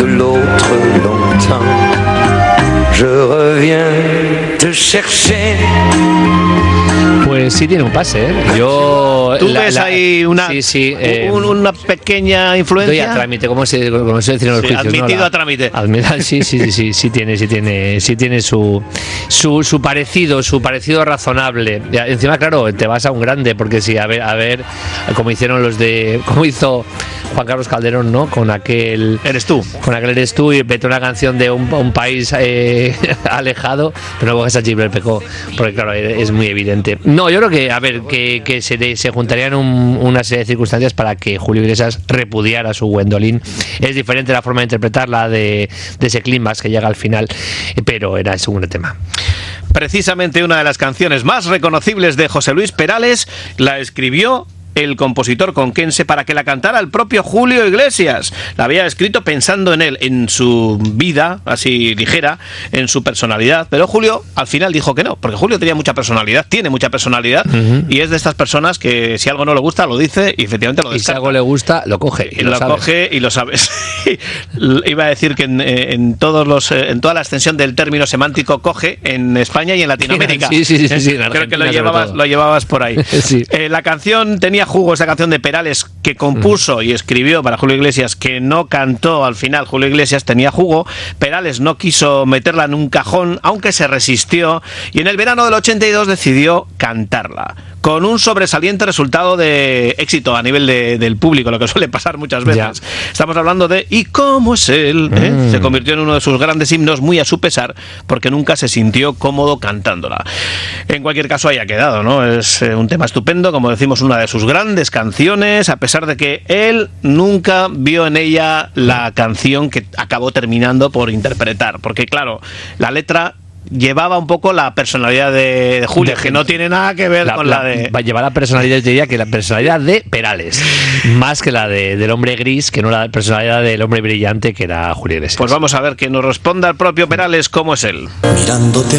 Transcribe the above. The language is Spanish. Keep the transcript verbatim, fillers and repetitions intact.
de l'autre longtemps. Je reviens te chercher. Pues sí tiene un pase, ¿eh? Yo... ¿Tú la, ves la, ahí una, sí, sí, eh, un, una pequeña influencia? Doy a trámite, como se, como se dice en los sí, juicios, admitido ¿no? La, a trámite. Admira, sí, sí, sí, sí, sí tiene, sí tiene, sí tiene su, su, su parecido, su parecido razonable. Y encima, claro, te vas a un grande, porque sí, a ver, a ver, como hicieron los de, como hizo Juan Carlos Calderón, ¿no? Con aquel... Eres tú. Con aquel Eres tú, y petó una canción de un, un país eh, alejado, pero no coges a Gilbert Pecó, porque claro, es muy evidente. No, yo creo que, a ver, que, que se, de, se juntarían un, una serie de circunstancias para que Julio Iglesias repudiara a su Gwendolyn. Es diferente la forma de interpretarla de, de ese clímax que llega al final, pero era el segundo tema. Precisamente una de las canciones más reconocibles de José Luis Perales la escribió el compositor conquense para que la cantara el propio Julio Iglesias. La había escrito pensando en él, en su vida, así ligera, en su personalidad, pero Julio al final dijo que no, porque Julio tenía mucha personalidad, tiene mucha personalidad, uh-huh. y es de estas personas que si algo no le gusta, lo dice y efectivamente lo descarta. Y si algo le gusta, lo coge y, y lo, lo sabes. coge y lo sabes. Iba a decir que en, en todos los en toda la extensión del término semántico coge en España y en Latinoamérica. Sí, sí, sí, sí, sí, en creo que lo llevabas, lo llevabas por ahí. Sí. Eh, la canción tenía jugo, esa canción de Perales que compuso uh-huh. y escribió para Julio Iglesias, que no cantó al final Julio Iglesias, tenía jugo. Perales no quiso meterla en un cajón, aunque se resistió, y en el verano del ochenta y dos decidió cantarla, con un sobresaliente resultado de éxito a nivel de, del público, lo que suele pasar muchas veces. Ya. Estamos hablando de ¿Y cómo es él? ¿eh? Mm. Se convirtió en uno de sus grandes himnos, muy a su pesar, porque nunca se sintió cómodo cantándola. En cualquier caso, ahí ha quedado, ¿no? Es eh, un tema estupendo, como decimos, una de sus grandes canciones, a pesar de que él nunca vio en ella la canción que acabó terminando por interpretar, porque claro, la letra llevaba un poco la personalidad de Julio, de, que no tiene nada que ver la, con la, la de... Va a llevar la personalidad, yo diría que la personalidad de Perales, más que la de, del hombre gris, que no la personalidad del hombre brillante, que era Julio Iglesias. Pues vamos a ver que nos responda el propio Perales cómo es él. Mirándote